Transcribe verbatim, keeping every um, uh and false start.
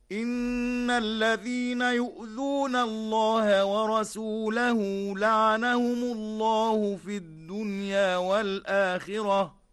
إن الذين يؤذون الله ورسوله لعنهم الله في الدنيا والآخرة